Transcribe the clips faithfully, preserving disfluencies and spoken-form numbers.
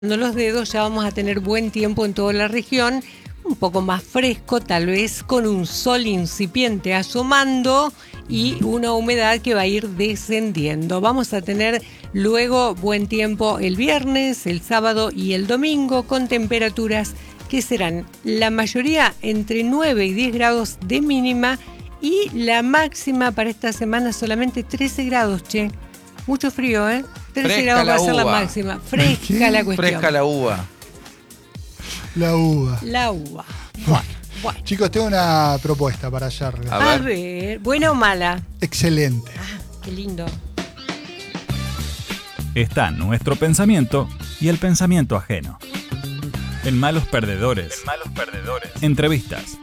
los dedos ya vamos a tener buen tiempo en toda la región, un poco más fresco, tal vez con un sol incipiente asomando y una humedad que va a ir descendiendo. Vamos a tener luego buen tiempo el viernes, el sábado y el domingo con temperaturas que serán la mayoría entre nueve y diez grados de mínima y la máxima para esta semana solamente trece grados, che. Mucho frío, ¿eh? trece Fresca grados va a ser la uva. máxima. Fresca ¿Qué? la cuestión. Fresca la uva. La uva. La uva. Bueno, bueno. Chicos, tengo una propuesta para hacerles. A A ver. ver, ¿buena o mala? Excelente. Ah, qué lindo. Está nuestro pensamiento y el pensamiento ajeno. En Malos Perdedores. En Malos Perdedores. Entrevistas.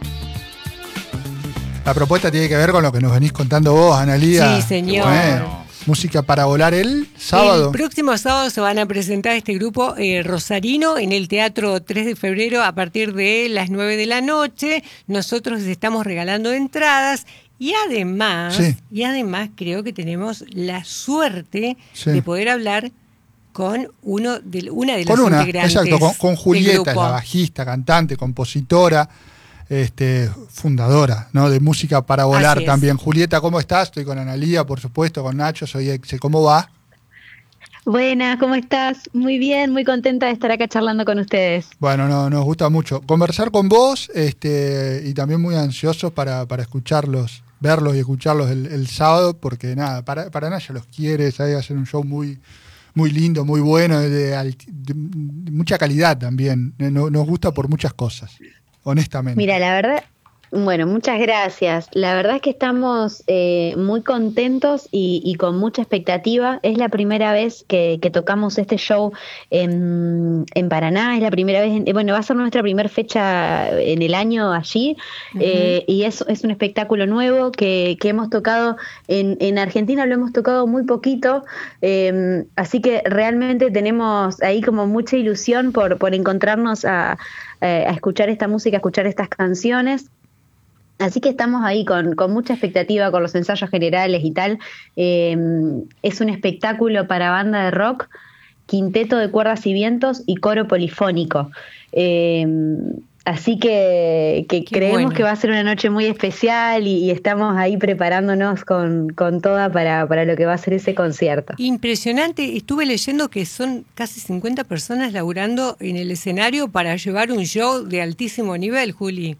La propuesta tiene que ver con lo que nos venís contando vos, Analía. Sí, señor. Bueno, música para volar el sábado. El próximo sábado se van a presentar este grupo eh, rosarino en el Teatro tres de febrero a partir de las nueve de la noche. Nosotros estamos regalando entradas y además, Sí. y además creo que tenemos la suerte Sí. de poder hablar con uno de, una de las Con una, integrantes exacto, con, con del Julieta, grupo. la bajista, cantante, compositora, este, fundadora, ¿no? De Música para Volar Así es. también. Julieta, ¿cómo estás? Estoy con Analía, por supuesto, con Nacho, soy Exe. ¿Cómo va? Buenas, ¿cómo estás? Muy bien, muy contenta de estar acá charlando con ustedes. Bueno, no, nos gusta mucho conversar con vos, este, y también muy ansiosos para, para escucharlos, verlos y escucharlos el, el sábado, porque nada, para, para Naya los quiere, sabe hacer un show muy, muy lindo, muy bueno, de, alti- de- de mucha calidad también. No- Nos gusta por muchas cosas, honestamente. Mira, la verdad, bueno, muchas gracias. La verdad es que estamos eh, muy contentos y, y con mucha expectativa. Es la primera vez que, que tocamos este show en, en Paraná, es la primera vez, en- bueno, va a ser nuestra primera fecha en el año allí, Ujú. eh, y es, es un espectáculo nuevo que, que hemos tocado en, en Argentina, lo hemos tocado muy poquito, eh, así que realmente tenemos ahí como mucha ilusión por, por encontrarnos a, eh, a escuchar esta música, a escuchar estas canciones. Así que estamos ahí con, con mucha expectativa, con los ensayos generales y tal. Eh, es un espectáculo para banda de rock, quinteto de cuerdas y vientos y coro polifónico. Eh, así que, que Qué creemos bueno. que va a ser una noche muy especial y, y estamos ahí preparándonos con, con toda para, para lo que va a ser ese concierto. Impresionante, estuve leyendo que son casi cincuenta personas laburando en el escenario para llevar un show de altísimo nivel, Juli.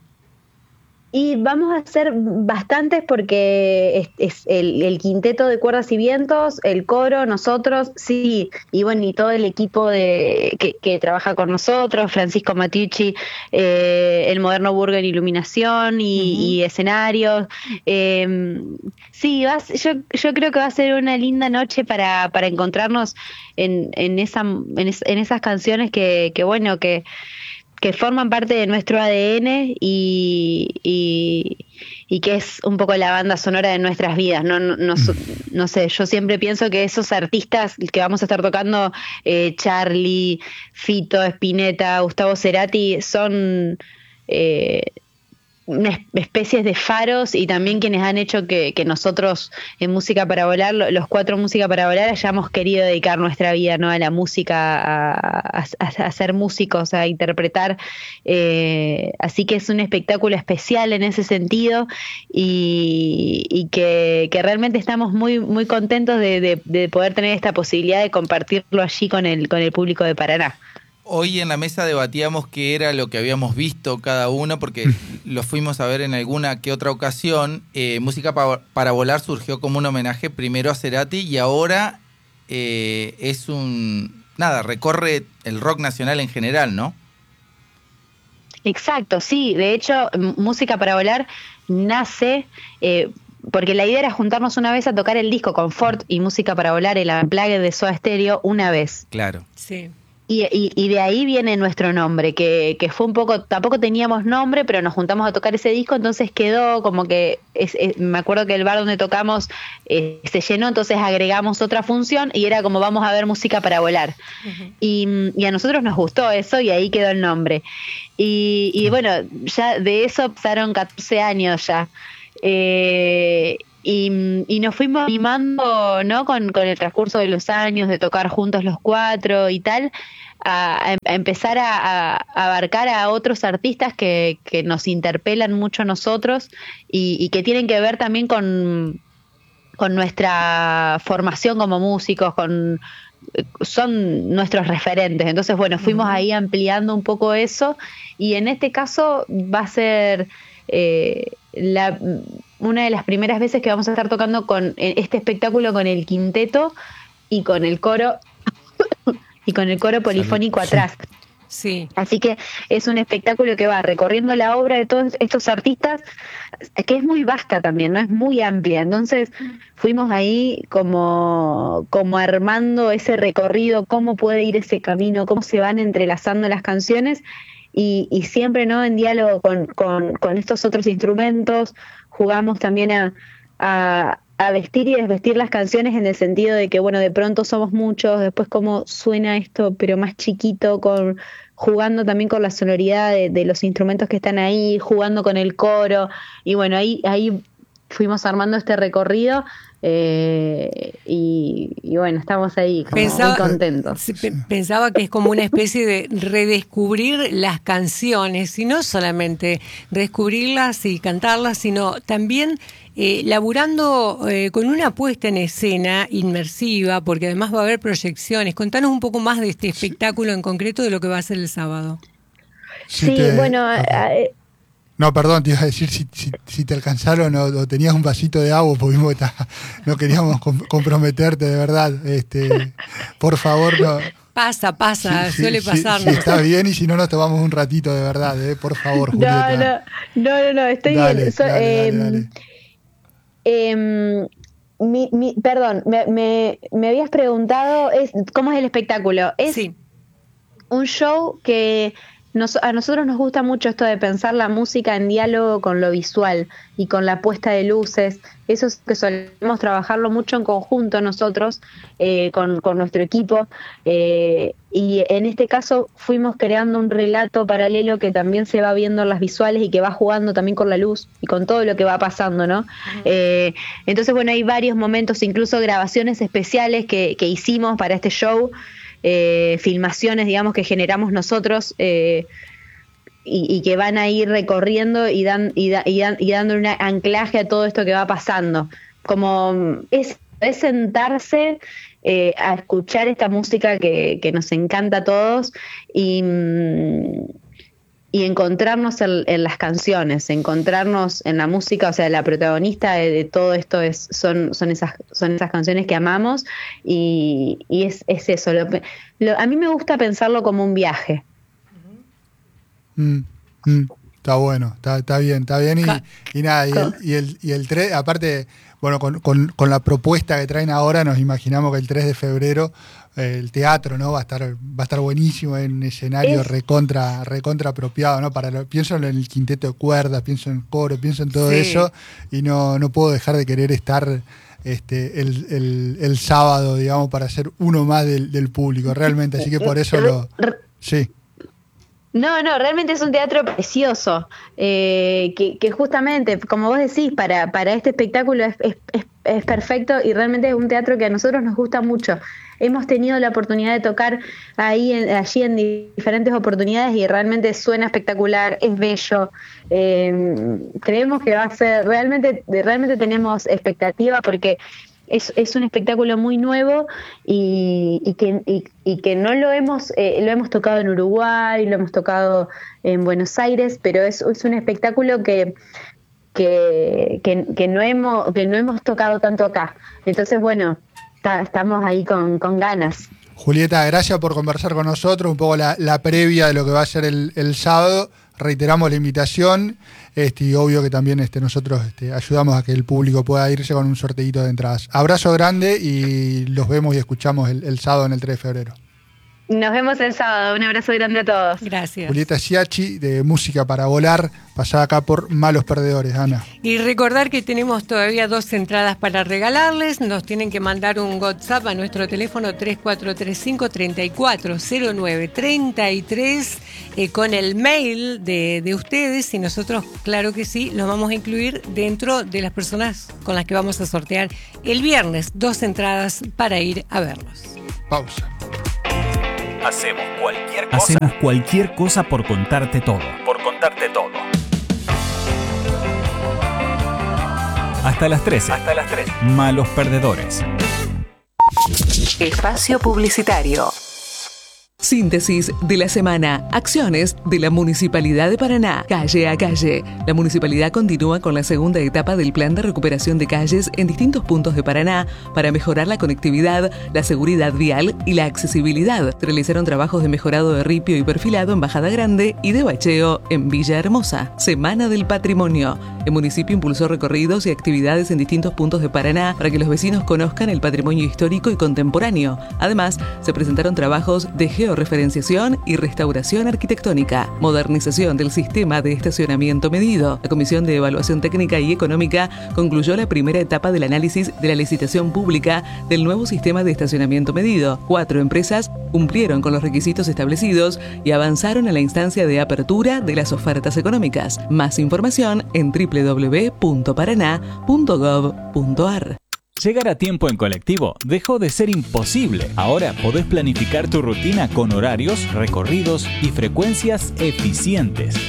Y vamos a hacer bastantes porque es, es el, el quinteto de cuerdas y vientos, el coro, nosotros, sí, y bueno, y todo el equipo de que, que trabaja con nosotros, Francisco Matiucci, eh, el Moderno Burgo en iluminación y, Ujú. y escenarios. Eh, sí, va a ser- yo, yo creo que va a ser una linda noche para, para encontrarnos en, en, esa, en, es- en esas canciones que, que bueno, que que forman parte de nuestro A D N y, y, y que es un poco la banda sonora de nuestras vidas. No, no, no, so- no sé, yo siempre pienso que esos artistas que vamos a estar tocando, eh, Charlie, Fito, Spinetta, Gustavo Cerati, son eh, una es- especies de faros y también quienes han hecho que, que nosotros en Música para Volar, lo- los cuatro Música para Volar, hayamos querido dedicar nuestra vida, ¿no?, a la música, a, a- a- a ser músicos, a interpretar. Eh, así que es un espectáculo especial en ese sentido y, y que, que realmente estamos muy, muy contentos de, de- de poder tener esta posibilidad de compartirlo allí con el, con el público de Paraná. Hoy en la mesa debatíamos qué era lo que habíamos visto cada uno, porque lo fuimos a ver en alguna que otra ocasión. Eh, Música pa- para Volar surgió como un homenaje primero a Cerati y ahora eh, es un... Nada, recorre el rock nacional en general, ¿no? Exacto, sí. De hecho, M- Música para Volar nace eh, porque la idea era juntarnos una vez a tocar el disco con Ford y Música para Volar, el Unplugged de Soda Stereo, una vez. Claro. Sí. Y, y, y de ahí viene nuestro nombre, que, que fue un poco, tampoco teníamos nombre, pero nos juntamos a tocar ese disco, entonces quedó como que, es, es- me acuerdo que el bar donde tocamos eh, se llenó, entonces agregamos otra función y era como vamos a ver Música para Volar. Ujú. Y, y a nosotros nos gustó eso y ahí quedó el nombre. Y, y bueno, ya de eso pasaron catorce años ya. Eh, y, y nos fuimos animando, ¿no?, con, con el transcurso de los años, de tocar juntos los cuatro y tal, a, a empezar a, a abarcar a otros artistas que, que nos interpelan mucho a nosotros y, y que tienen que ver también con, con nuestra formación como músicos, con son nuestros referentes. Entonces, bueno, fuimos uh-huh. ahí ampliando un poco eso, y en este caso va a ser eh, la, una de las primeras veces que vamos a estar tocando con este espectáculo con el quinteto y con el coro y con el coro polifónico atrás. Sí. Así que es un espectáculo que va recorriendo la obra de todos estos artistas, que es muy vasta también, ¿no? Es muy amplia. Entonces fuimos ahí como, como armando ese recorrido, cómo puede ir ese camino, cómo se van entrelazando las canciones, y, y siempre, ¿no?, en diálogo con, con, con estos otros instrumentos. Jugamos también a, a a vestir y desvestir las canciones, en el sentido de que, bueno, de pronto somos muchos, después cómo suena esto, pero más chiquito, con jugando también con la sonoridad de, de los instrumentos que están ahí, jugando con el coro, y bueno, ahí ahí fuimos armando este recorrido, eh, y, y bueno, estamos ahí como pensaba, muy contentos. Pensaba que es como una especie de redescubrir las canciones, y no solamente redescubrirlas y cantarlas, sino también Eh, laburando eh, con una puesta en escena inmersiva, porque además va a haber proyecciones. Contanos un poco más de este espectáculo en concreto, de lo que va a ser el sábado. Sí, sí te, bueno... Okay. No, perdón, te iba a decir si, si, si te alcanzaron o, o tenías un vasito de agua, porque vimos que ta, no queríamos com- comprometerte, de verdad. Este, por favor, no... Pasa, pasa, sí, suele sí, pasar. Sí, sí, está bien, y si no, nos tomamos un ratito, de verdad, eh, por favor, Julieta. No, no, no, no, estoy dale, bien. So, dale, eh, dale, dale. Eh, mi, mi, perdón, me, me, me habías preguntado es, cómo es el espectáculo. Es sí. un show que nos, a nosotros nos gusta mucho esto de pensar la música en diálogo con lo visual y con la puesta de luces. Eso es que solemos trabajarlo mucho en conjunto nosotros, eh, con, con nuestro equipo, eh, y en este caso fuimos creando un relato paralelo que también se va viendo en las visuales y que va jugando también con la luz y con todo lo que va pasando, ¿no? Uh-huh. Eh, entonces, bueno, hay varios momentos, incluso grabaciones especiales que, que hicimos para este show, eh, filmaciones, digamos, que generamos nosotros, eh, Y, y que van a ir recorriendo y, dan, y, da, y, dan, y dando un anclaje a todo esto que va pasando. Como es, es sentarse eh, a escuchar esta música que, que nos encanta a todos, y, y encontrarnos en, en las canciones, encontrarnos en la música. O sea, la protagonista de, de todo esto es son, son, esas, son esas canciones que amamos, y, y es, es eso. Lo, lo, a mí me gusta pensarlo como un viaje. Mm, mm, está bueno, está, está bien, está bien, y, y nada, y el, y el, y el tres, aparte, bueno, con, con, con la propuesta que traen ahora, nos imaginamos que el tres de febrero eh, el teatro, ¿no? Va a estar, va a estar buenísimo, en un escenario es... recontra, recontra apropiado, ¿no? Para lo, pienso en el quinteto de cuerdas, pienso en el coro, pienso en todo sí. eso, y no, no puedo dejar de querer estar este el, el, el sábado, digamos, para ser uno más del, del público, realmente, así que por eso lo... Sí. No, no, realmente es un teatro precioso, eh, que, que justamente, como vos decís, para, para este espectáculo es, es, es, es perfecto, y realmente es un teatro que a nosotros nos gusta mucho. Hemos tenido la oportunidad de tocar ahí, en, allí en diferentes oportunidades, y realmente suena espectacular, es bello. Eh, creemos que va a ser, realmente, realmente tenemos expectativa, porque Es, es un espectáculo muy nuevo, y, y, que, y, y que no lo hemos eh, lo hemos tocado en Uruguay, lo hemos tocado en Buenos Aires, pero es, es un espectáculo que que, que, que no hemos que no hemos tocado tanto acá. Entonces, bueno, ta, estamos ahí con, con ganas. Julieta, gracias por conversar con nosotros, un poco la, la previa de lo que va a ser el, el sábado. Reiteramos la invitación, este, y obvio que también este, nosotros este, ayudamos a que el público pueda irse con un sorteito de entradas. Abrazo grande, y los vemos y escuchamos el, el sábado en el tres de febrero. Nos vemos el sábado, un abrazo grande a todos. Gracias. Julieta Siachi, de Música para Volar, pasada acá por Malos Perdedores, Ana. Y recordar que tenemos todavía dos entradas para regalarles. Nos tienen que mandar un WhatsApp a nuestro teléfono tres cuatro tres cinco, tres cuatro cero nueve tres tres eh, con el mail de, de ustedes, y nosotros, claro que sí, los vamos a incluir dentro de las personas con las que vamos a sortear el viernes dos entradas para ir a verlos. Pausa. Hacemos cualquier cosa. Hacemos cualquier cosa por contarte todo. Por contarte todo. Hasta las trece. Hasta las trece. Malos perdedores. Espacio publicitario. Síntesis de la semana. Acciones de la Municipalidad de Paraná. Calle a calle. La Municipalidad continúa con la segunda etapa del plan de recuperación de calles en distintos puntos de Paraná para mejorar la conectividad, la seguridad vial y la accesibilidad. Se realizaron trabajos de mejorado de ripio y perfilado en Bajada Grande y de bacheo en Villa Hermosa. Semana del Patrimonio. El municipio impulsó recorridos y actividades en distintos puntos de Paraná para que los vecinos conozcan el patrimonio histórico y contemporáneo. Además, se presentaron trabajos de georreferenciación y restauración arquitectónica, modernización del sistema de estacionamiento medido. La Comisión de Evaluación Técnica y Económica concluyó la primera etapa del análisis de la licitación pública del nuevo sistema de estacionamiento medido. Cuatro empresas cumplieron con los requisitos establecidos y avanzaron a la instancia de apertura de las ofertas económicas. Más información en doble u doble u doble u punto paraná punto gov punto ar. Llegar a tiempo en colectivo dejó de ser imposible. Ahora podés planificar tu rutina con horarios, recorridos y frecuencias eficientes.